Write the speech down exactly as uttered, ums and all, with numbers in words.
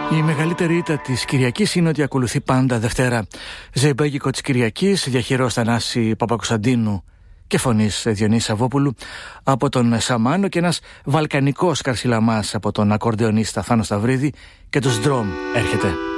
Η μεγαλύτερη ήττα της Κυριακής είναι ότι ακολουθεί πάντα Δευτέρα. Ζεϊμπέγικο της Κυριακής, διαχειρός Θανάση Παπακοσταντίνου και φωνής Διονύση Σαββόπουλου από τον Σαμάνο και ένας βαλκανικός καρσιλαμάς από τον ακορντεονίστα Θάνο Σταυρίδη και τους Ντρόμ έρχεται.